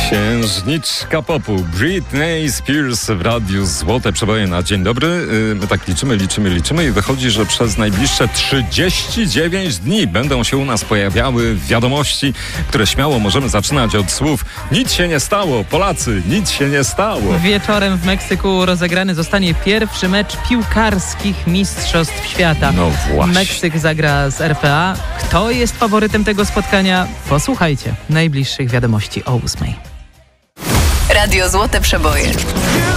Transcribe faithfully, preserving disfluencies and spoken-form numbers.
Księżniczka popu Britney Spears w radiu Złote Przeboje na dzień dobry. My tak liczymy, liczymy, liczymy i wychodzi, że przez najbliższe trzydzieści dziewięć dni będą się u nas pojawiały wiadomości, które śmiało możemy zaczynać od słów: nic się nie stało, Polacy, nic się nie stało. Wieczorem w Meksyku rozegrany zostanie pierwszy mecz piłkarskich Mistrzostw Świata. No właśnie. Meksyk zagra z R P A. Kto jest faworytem tego spotkania? Posłuchajcie najbliższych wiadomości o ósmej. Radio Złote Przeboje.